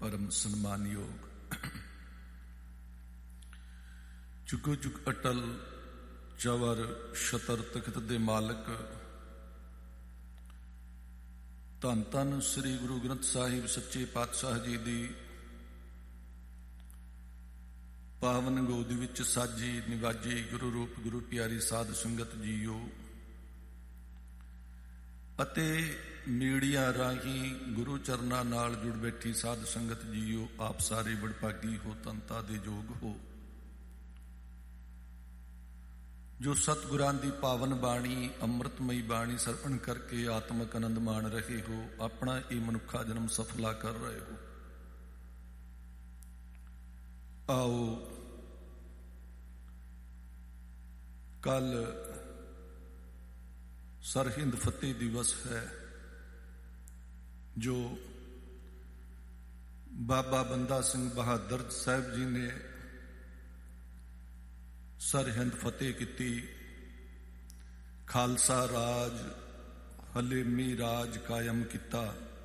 ਪਰਮ ਸਨਮਾਨਯੋਗ ਚੁਗੋ ਚੁਗ ਅਟਲ ਚਵਰ ਛਤਰ ਤਖਤ ਦੇ ਮਾਲਕ ਧੰਨ ਧੰਨ ਸ੍ਰੀ ਗੁਰੂ ਗ੍ਰੰਥ ਸਾਹਿਬ ਸੱਚੇ ਪਾਤਸ਼ਾਹ ਜੀ ਦੀ ਪਾਵਨ ਗੋਦ ਵਿੱਚ ਸਾਜੀ ਨਿਵਾਜੀ ਗੁਰੂ ਰੂਪ ਗੁਰੂ ਪਿਆਰੀ ਸਾਧ ਸੰਗਤ ਜੀਓ ਅਤੇ ਮੀਡੀਆ ਰਾਹੀਂ ਗੁਰੂ ਚਰਨਾਂ ਨਾਲ ਜੁੜ ਬੈਠੀ ਸਾਧ ਸੰਗਤ ਜੀਓ, ਆਪ ਸਾਰੇ ਵਡਭਾਗੀ ਹੋ, ਤਨਤਾ ਦੇ ਯੋਗ ਹੋ। ਜੋ ਸਤਿਗੁਰਾਂ ਦੀ ਪਾਵਨ ਬਾਣੀ ਅੰਮ੍ਰਿਤਮਈ ਬਾਣੀ ਸਰਵਣ ਕਰਕੇ ਆਤਮਿਕ ਆਨੰਦ ਮਾਣ ਰਹੇ ਹੋ, ਆਪਣਾ ਇਹ ਮਨੁੱਖਾ ਜਨਮ ਸਫਲਾ ਕਰ ਰਹੇ ਹੋ। ਆਓ ਕੱਲ ਸਰਹਿੰਦ ਫਤਿਹ ਦਿਵਸ ਹੈ, ਜੋ ਬਾਬਾ ਬੰਦਾ ਸਿੰਘ ਬਹਾਦਰ ਸਾਹਿਬ ਜੀ ਨੇ ਸਰਹਿੰਦ ਫਤਿਹ ਕੀਤੀ। ਖਾਲਸਾ ਰਾਜ ਹਲੇਮੀ ਰਾਜ ਕਾਇਮ ਕੀਤਾ।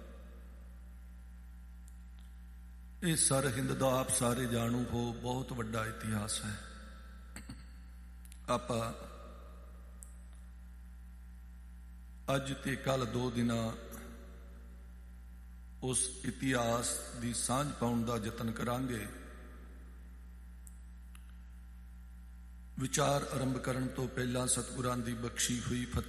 ਇਹ ਸਰਹਿੰਦ ਦਾ ਆਪ ਸਾਰੇ ਜਾਣੂ ਹੋ, ਬਹੁਤ ਵੱਡਾ ਇਤਿਹਾਸ ਹੈ। ਆਪਾਂ ਅੱਜ ਤੇ ਕੱਲ 2 ਦਿਨਾਂ ਉਸ ਇਤਿਹਾਸ ਦੀ ਸਾਂਝ ਪਾਉਣ ਦਾ ਯਤਨ ਕਰਾਂਗੇ। ਵਿਚਾਰ ਆਰੰਭ ਕਰਨ ਤੋਂ ਪਹਿਲਾਂ ਸਤਿਗੁਰਾਂ ਦੀ ਬਖਸ਼ੀ ਹੋਈ ਫਤਿਹ